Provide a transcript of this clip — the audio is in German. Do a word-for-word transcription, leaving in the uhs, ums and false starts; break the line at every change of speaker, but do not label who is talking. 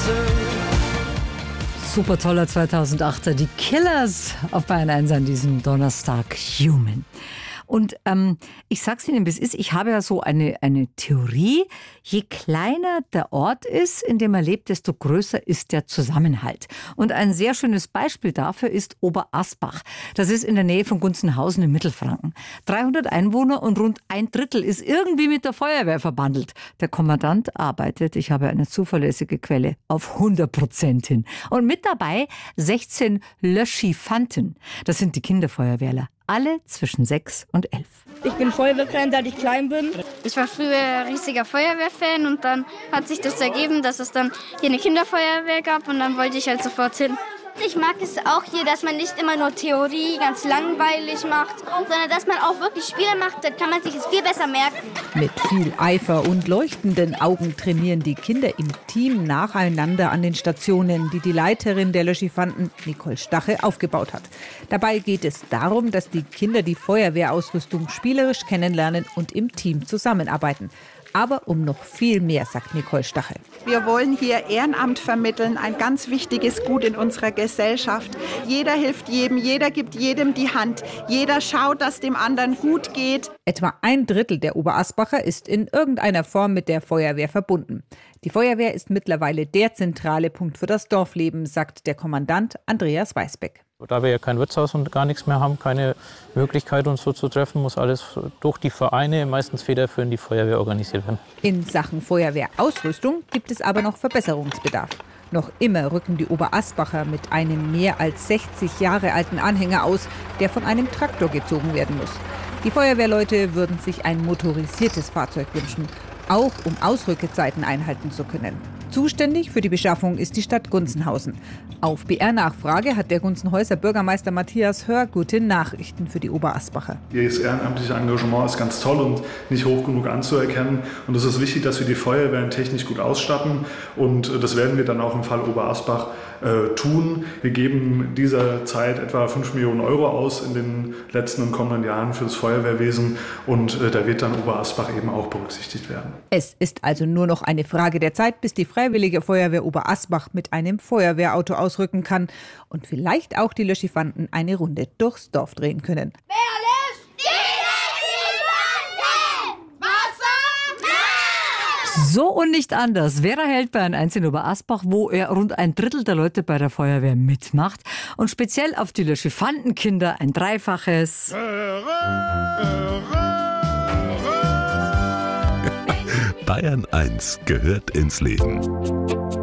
Super toller zweitausendachter, die Killers auf Bayern eins an diesem Donnerstag, Human. Und ähm, ich sag's Ihnen, wie es ist, ich habe ja so eine, eine Theorie, je kleiner der Ort ist, in dem man lebt, desto größer ist der Zusammenhalt. Und ein sehr schönes Beispiel dafür ist Oberasbach. Das ist in der Nähe von Gunzenhausen in Mittelfranken. dreihundert Einwohner und rund ein Drittel ist irgendwie mit der Feuerwehr verbandelt. Der Kommandant arbeitet, ich habe eine zuverlässige Quelle, auf hundert Prozent hin. Und mit dabei sechzehn Löschifanten. Das sind die Kinderfeuerwehrler. Alle zwischen sechs und elf.
Ich bin Feuerwehrfan, seit ich klein bin.
Ich war früher riesiger Feuerwehrfan und dann hat sich das ergeben, dass es dann hier eine Kinderfeuerwehr gab und dann wollte ich halt sofort hin.
Ich mag es auch hier, dass man nicht immer nur Theorie ganz langweilig macht, sondern dass man auch wirklich Spiele macht, dann kann man sich es viel besser merken.
Mit viel Eifer und leuchtenden Augen trainieren die Kinder im Team nacheinander an den Stationen, die die Leiterin der Löschifanten, Nicole Stache, aufgebaut hat. Dabei geht es darum, dass die Kinder die Feuerwehrausrüstung spielerisch kennenlernen und im Team zusammenarbeiten. Aber um noch viel mehr, sagt Nicole Stache.
Wir wollen hier Ehrenamt vermitteln, ein ganz wichtiges Gut in unserer Gesellschaft. Jeder hilft jedem, jeder gibt jedem die Hand, jeder schaut, dass dem anderen gut geht.
Etwa ein Drittel der Oberasbacher ist in irgendeiner Form mit der Feuerwehr verbunden. Die Feuerwehr ist mittlerweile der zentrale Punkt für das Dorfleben, sagt der Kommandant Andreas Weißbeck.
Da wir ja kein Wirtshaus und gar nichts mehr haben, keine Möglichkeit, uns so zu treffen, muss alles durch die Vereine, meistens federführend die Feuerwehr, organisiert werden.
In Sachen Feuerwehrausrüstung gibt es aber noch Verbesserungsbedarf. Noch immer rücken die Oberasbacher mit einem mehr als sechzig Jahre alten Anhänger aus, der von einem Traktor gezogen werden muss. Die Feuerwehrleute würden sich ein motorisiertes Fahrzeug wünschen, auch um Ausrückezeiten einhalten zu können. Zuständig für die Beschaffung ist die Stadt Gunzenhausen. Auf B R-Nachfrage hat der Gunzenhäuser Bürgermeister Matthias Hör gute Nachrichten für die Oberasbacher.
Ihr ehrenamtliche Engagement ist ganz toll und nicht hoch genug anzuerkennen. Und es ist wichtig, dass wir die Feuerwehren technisch gut ausstatten. Und das werden wir dann auch im Fall Oberasbach äh, tun. Wir geben dieser Zeit etwa fünf Millionen Euro aus in den letzten und kommenden Jahren für das Feuerwehrwesen. Und äh, da wird dann Oberasbach eben auch berücksichtigt werden.
Es ist also nur noch eine Frage der Zeit, bis die Freiwillige Feuerwehr Oberasbach mit einem Feuerwehrauto ausrücken kann und vielleicht auch die Löschifanten eine Runde durchs Dorf drehen können.
Wer löscht? Die Löschifanten! Wasser nach!
So und nicht anders. Vera hält Bayern eins in Oberasbach, wo er rund ein Drittel der Leute bei der Feuerwehr mitmacht. Und speziell auf die Löschifantenkinder ein Dreifaches.
Bayern eins gehört ins Leben.